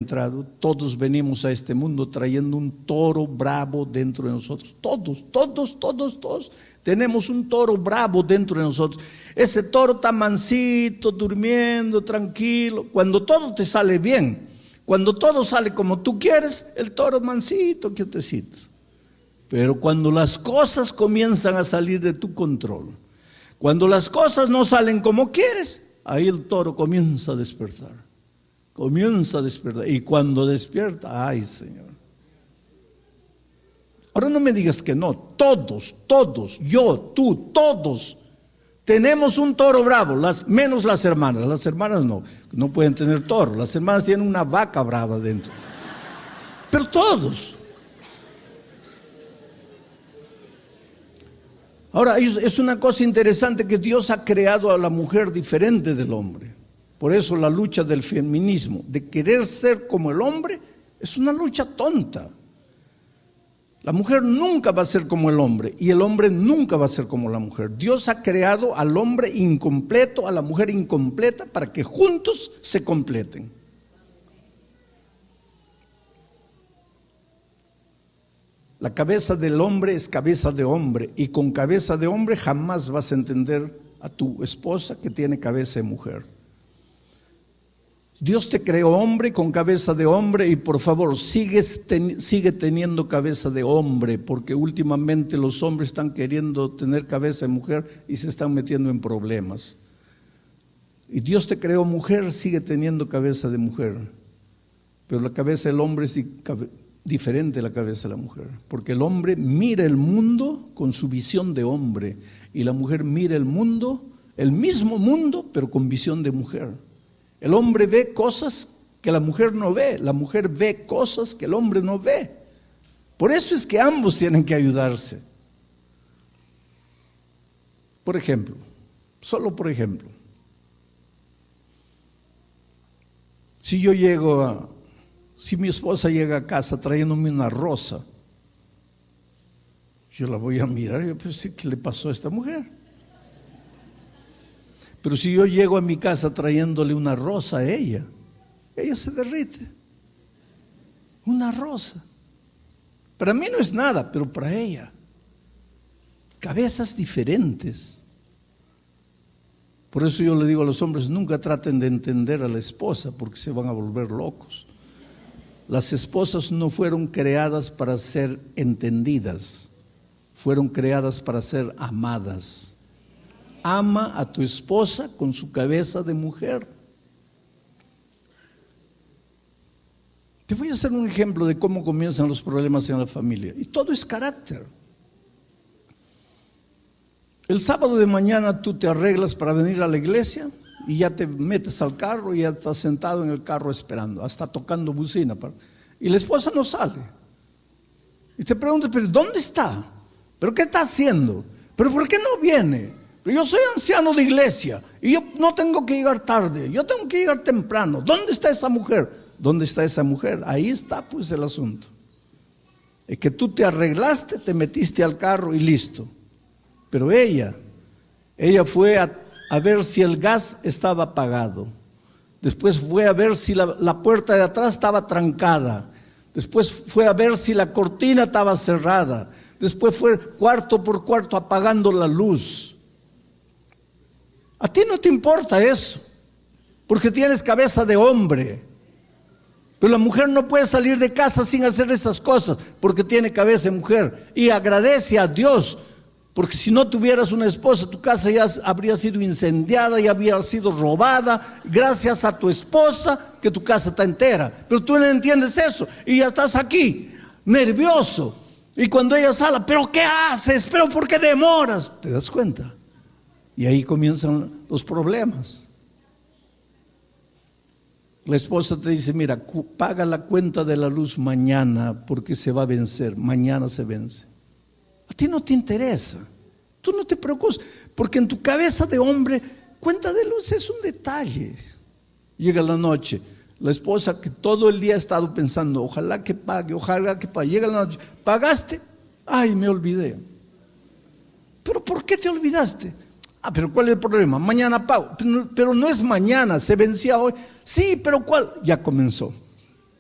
entrado, todos venimos a este mundo trayendo un toro bravo dentro de nosotros. Todos tenemos un toro bravo dentro de nosotros. Ese toro está mansito, durmiendo, tranquilo. Cuando todo te sale bien, cuando todo sale como tú quieres, el toro mansito, quietecito. Pero cuando las cosas comienzan a salir de tu control, cuando las cosas no salen como quieres, ahí el toro comienza a despertar. Y cuando despierta, ay Señor. Ahora no me digas que no. Todos, yo, tú, todos tenemos un toro bravo, menos las hermanas. Las hermanas no pueden tener toro. Las hermanas tienen una vaca brava dentro. Pero todos. Ahora, es una cosa interesante que Dios ha creado a la mujer diferente del hombre. Por eso la lucha del feminismo, de querer ser como el hombre, es una lucha tonta. La mujer nunca va a ser como el hombre y el hombre nunca va a ser como la mujer. Dios ha creado al hombre incompleto, a la mujer incompleta, para que juntos se completen. La cabeza del hombre es cabeza de hombre y con cabeza de hombre jamás vas a entender a tu esposa que tiene cabeza de mujer. Dios te creó hombre con cabeza de hombre y por favor sigue teniendo cabeza de hombre, porque últimamente los hombres están queriendo tener cabeza de mujer y se están metiendo en problemas. Y Dios te creó mujer, sigue teniendo cabeza de mujer, pero la cabeza del hombre es diferente a la cabeza de la mujer, porque el hombre mira el mundo con su visión de hombre y la mujer mira el mundo, el mismo mundo, pero con visión de mujer. El hombre ve cosas que la mujer no ve, la mujer ve cosas que el hombre no ve. Por eso es que ambos tienen que ayudarse. Por ejemplo, solo por ejemplo, si mi esposa llega a casa trayéndome una rosa, yo la voy a mirar y yo pues, ¿qué le pasó a esta mujer? Pero si yo llego a mi casa trayéndole una rosa a ella se derrite. Una rosa. Para mí no es nada, pero para ella. Cabezas diferentes. Por eso yo le digo a los hombres, nunca traten de entender a la esposa, porque se van a volver locos. Las esposas no fueron creadas para ser entendidas, fueron creadas para ser amadas. Ama a tu esposa con su cabeza de mujer. Te voy a hacer un ejemplo de cómo comienzan los problemas en la familia. Y todo es carácter. El sábado de mañana tú te arreglas para venir a la iglesia y ya te metes al carro y ya estás sentado en el carro esperando, hasta tocando bocina. Y la esposa no sale. Y te preguntas, ¿pero dónde está? ¿Pero qué está haciendo? ¿Pero por qué no viene? Pero yo soy anciano de iglesia y yo no tengo que llegar tarde, yo tengo que llegar temprano. ¿Dónde está esa mujer? ¿Dónde está esa mujer? Ahí está pues el asunto. Es que tú te arreglaste, te metiste al carro y listo. Pero ella fue a ver si el gas estaba apagado. Después fue a ver si la puerta de atrás estaba trancada. Después fue a ver si la cortina estaba cerrada. Después fue cuarto por cuarto apagando la luz. A ti no te importa eso, porque tienes cabeza de hombre. Pero la mujer no puede salir de casa sin hacer esas cosas, porque tiene cabeza de mujer. Y agradece a Dios, porque si no tuvieras una esposa, tu casa ya habría sido incendiada, ya habría sido robada. Gracias a tu esposa que tu casa está entera. Pero tú no entiendes eso y ya estás aquí, nervioso. Y cuando ella sale, ¿pero qué haces? ¿Pero por qué demoras? ¿Te das cuenta? Y ahí comienzan los problemas. La esposa te dice, mira, paga la cuenta de la luz mañana porque se va a vencer, mañana se vence. A ti no te interesa, tú no te preocupes, porque en tu cabeza de hombre, cuenta de luz es un detalle. Llega la noche, la esposa que todo el día ha estado pensando, ojalá que pague, llega la noche, ¿pagaste? Ay, me olvidé. ¿Pero por qué te olvidaste? Pero ¿cuál es el problema? Mañana pago. Pero no es mañana, se vencía hoy. Sí, pero ¿cuál? Ya comenzó.